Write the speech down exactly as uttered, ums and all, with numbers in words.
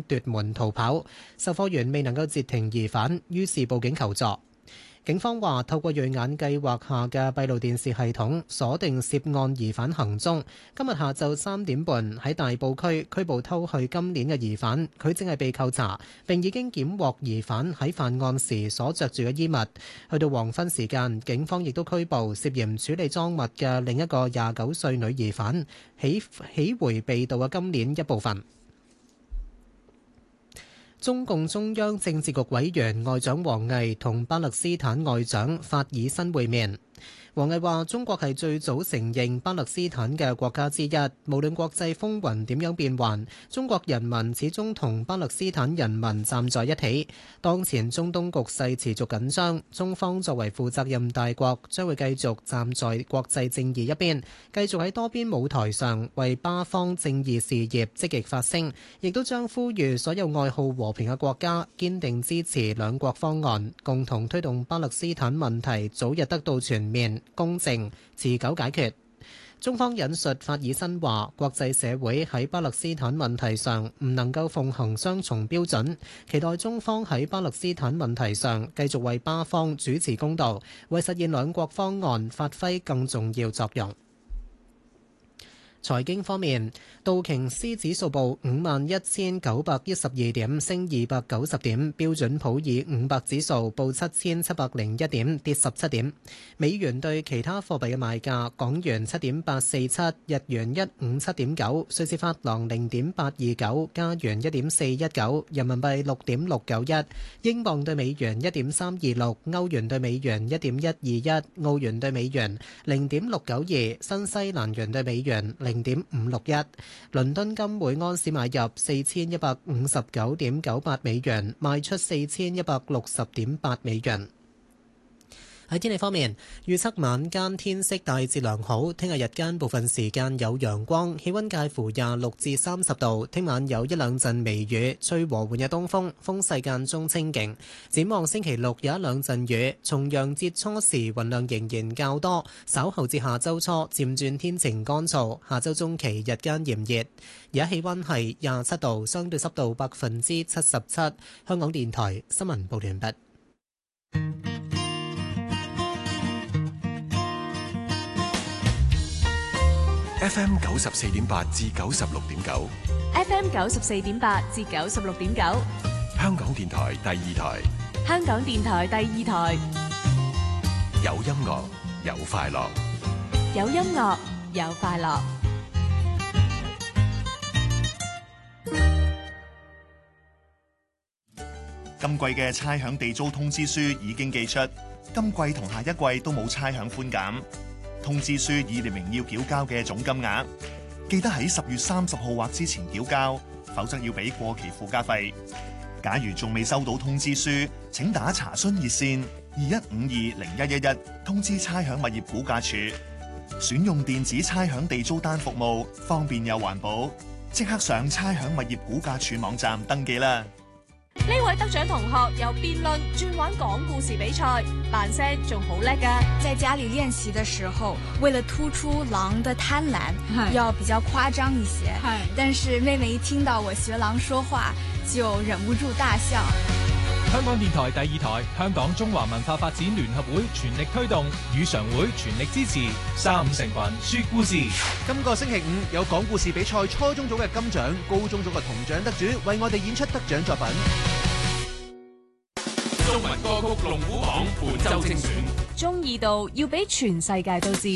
奪門逃跑，售貨員未能夠截停疑犯，於是報警求助。警方話，透過銳眼計劃下嘅閉路電視系統鎖定涉案疑犯行蹤。今日下晝三點半喺大埔區拘捕偷去金鏈嘅疑犯，佢正係被扣查，並已經檢獲疑犯喺犯案時所着住嘅衣物。去到黃昏時間，警方亦都拘捕涉嫌處理贓物嘅另一個廿九歲女疑犯，起起回被盜嘅金鏈一部分。中共中央政治局委員外長王毅同巴勒斯坦外長法爾辛會面。王毅話：中國係最早承認巴勒斯坦嘅國家之一，無論國際風雲點樣變幻，中國人民始終同巴勒斯坦人民站在一起。當前中東局勢持續緊張，中方作為負責任大國，將會繼續站在國際正義一邊，繼續喺多邊舞台上為巴方正義事業積極發聲，亦都將呼籲所有愛好和平嘅國家堅定支持兩國方案，共同推動巴勒斯坦問題早日得到全面、公正、持久解決。中方引述法爾辛話：國際社會喺巴勒斯坦問題上唔能夠奉行雙重標準，期待中方喺巴勒斯坦問題上繼續為巴方主持公道，為實現兩國方案發揮更重要作用。財經方面，道瓊斯指數報五萬一千九百一十二點，升二百九十點；標準普爾五百指數報七千七百零一點，跌十七點。美元對其他貨幣嘅賣價：港元七點八四七，日元一五七點九，瑞士法郎零點八二九，加元一點四一九，人民幣六點六九一，英鎊對美元一點三二六，歐元對美元一點一二一，澳元對美元零點六九二，新西蘭元對美元零點五六一。倫敦金每安士買入四千一百五十九點九八美元，賣出四千一百六十點八美元。喺天氣方面，預測晚間天色大致良好，聽日日間部分時間有陽光，氣溫介乎廿六至三十度。聽晚有一兩陣微雨，吹和緩嘅東風，風勢間中清勁。展望星期六有一兩陣雨，重陽節初時雲量仍然較多，稍後至下周初漸轉天晴乾燥。下周中期日間炎熱，而家氣溫係廿七度，相對濕度百分之七十七。香港電台新聞報完畢。 F M 九十四點八至九十六點九 ，F M 九十四點八至九十六點九， 香港電台第二台， 香港電台第二台， 有音樂有快樂， 有音樂有快樂。 今季嘅差餉地租通知書已經寄出，今季同下一季都冇差餉寬減。通知書已列明要繳交嘅總金額，記得喺十月三十號或之前繳交，否則要俾過期附加費。假如仲未收到通知書，請打查詢熱線二一五二零一一一通知差餉物業估價署。選用電子差餉地租單服務，方便又環保，即刻上差餉物業估價署網站登記啦。 呢位得獎同學由辯論轉玩講故事比賽，扮聲仲好叻㗎。 在家裏練習的時候，為了突出狼的貪婪，要比較誇張一些。但是妹妹一聽到我學狼說話，就忍不住大笑。 香港電台第二台，香港中華文化發展聯合會全力推動，語常會全力支持。三五成群說故事。 今個星期五有講故事比賽，初中組嘅金獎，高中組嘅銅獎得主為我哋演出得獎作品。 中文歌曲龍虎榜本周精選， 中意到要俾全世界都知。